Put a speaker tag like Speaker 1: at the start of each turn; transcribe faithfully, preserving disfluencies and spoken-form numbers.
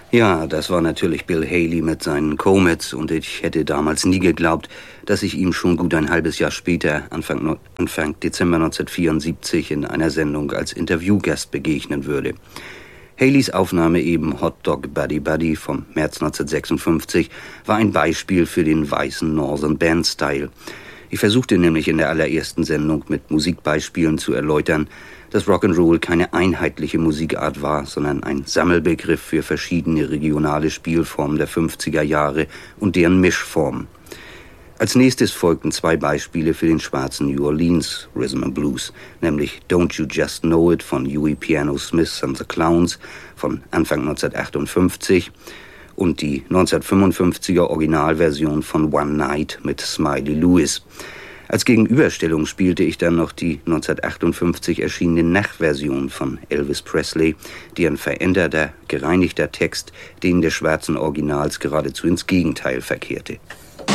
Speaker 1: Ja, das war natürlich Bill Haley mit seinen Comets und ich hätte damals nie geglaubt, dass ich ihm schon gut ein halbes Jahr später, Anfang, Anfang Dezember neunzehnhundertvierundsiebzig, in einer Sendung als Interviewgast begegnen würde. Haleys Aufnahme eben Hot Dog Buddy Buddy vom März neunzehnhundertsechsundfünfzig war ein Beispiel für den weißen Northern Band Style. Ich versuchte nämlich in der allerersten Sendung mit Musikbeispielen zu erläutern, dass Rock'n'Roll keine einheitliche Musikart war, sondern ein Sammelbegriff für verschiedene regionale Spielformen der fünfziger Jahre und deren Mischformen. Als nächstes folgten zwei Beispiele für den schwarzen New Orleans Rhythm and Blues, nämlich Don't You Just Know It von Huey Piano Smith and the Clowns von Anfang neunzehnhundertachtundfünfzig und die neunzehnhundertfünfundfünfziger Originalversion von One Night mit Smiley Lewis. Als Gegenüberstellung spielte ich dann noch die neunzehnhundertachtundfünfzig erschienene Nachversion von Elvis Presley, die ein veränderter, gereinigter Text den des schwarzen Originals geradezu ins Gegenteil verkehrte.